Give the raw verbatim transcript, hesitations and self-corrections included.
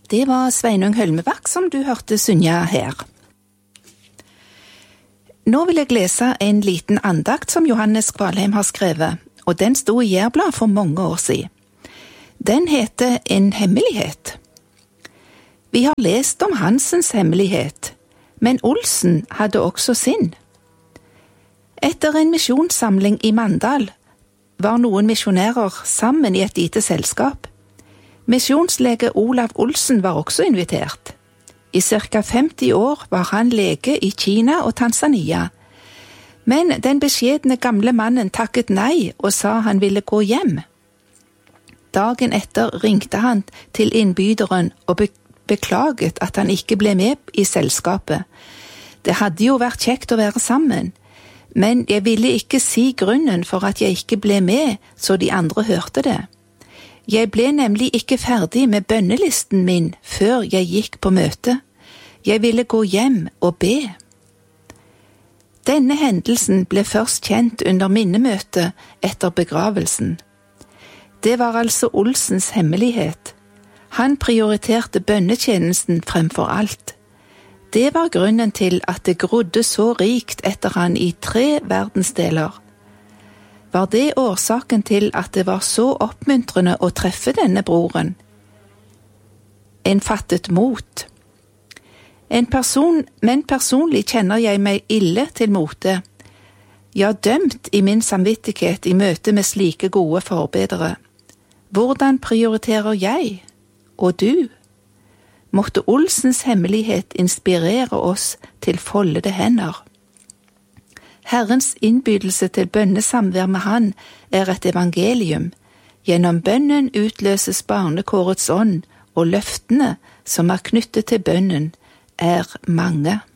Det var Sveinung Hølmebakk som du hørte synge her. Nå vil jeg lese en liten andakt som Johannes Kvalheim har skrevet, og den sto i Jærblad for mange år siden. Den heter En hemmelighet. Vi har lest om Hansens hemmelighet, men Olsen hadde også sin. Etter en misjonssamling i Mandal var noen misjonærer sammen i et lite selskap. Misjonslege Olav Olsen var også invitert. I cirka femti år var han lege i Kina og Tanzania. Men den beskjedne gamle mannen takket nei og sa han ville gå hjem. Dagen etter ringte han til innbyderen og be- beklaget at han ikke ble med i selskapet. Det hadde jo vært kjekt å være sammen, men jeg ville ikke si grunnen for at jeg ikke ble med så de andre hørte det. Jeg ble nemlig ikke ferdig med bønnelisten min før jeg gikk på møte. Jeg ville gå hjem og be. Denne hendelsen ble først kjent under minnemøtet etter begravelsen. Det var altså Olsens hemmelighet. Han prioriterte bønnetjenesten fremfor alt. Det var grunnen til at det grodde så rikt etter han i tre verdensdeler. Var det årsaken til at det var så oppmuntrende å treffe denne broren? En fattet mot. En person, men personlig kjenner jeg meg ille til mote. Ja, dømt i min samvittighet i møte med slike gode forbedere. Hvordan prioriterer jeg, og du? Måtte Olsens hemmelighet inspirere oss til foldede hender. Herrens innbydelse til bønnesamvær med han er et evangelium. Gjennom bønnen utløses barnekårets ånd, og løftene som er knyttet til bønnen er mange.